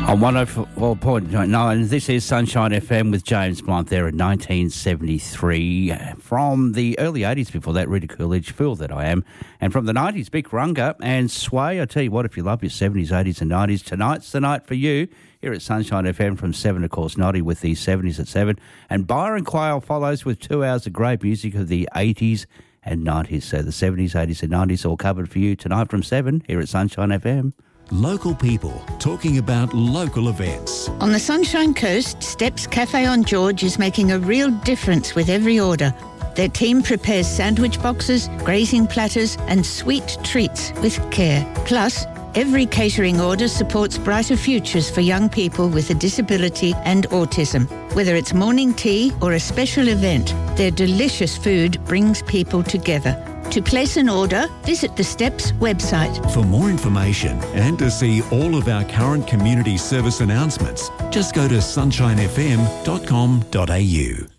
On 104.9, this is Sunshine FM with James Blunt there in 1973. From the early 80s before that, Rita Coolidge, Fool That I Am. And from the 90s, Bic Runga and Sway. I tell you what, if you love your 70s, 80s and 90s, tonight's the night for you. Here at Sunshine FM from 7, of course, Noddy with the 70s at 7. And Byron Quayle follows with 2 hours of great music of the 80s and 90s. So the 70s, 80s and 90s all covered for you tonight from 7 here at Sunshine FM. Local people talking about local events. On the Sunshine Coast, Steps Cafe on George is making a real difference with every order. Their team prepares sandwich boxes, grazing platters and sweet treats with care. Plus, every catering order supports brighter futures for young people with a disability and autism. Whether it's morning tea or a special event, their delicious food brings people together. To place an order, visit the Steps website. For more information and to see all of our current community service announcements, just go to sunshinefm.com.au.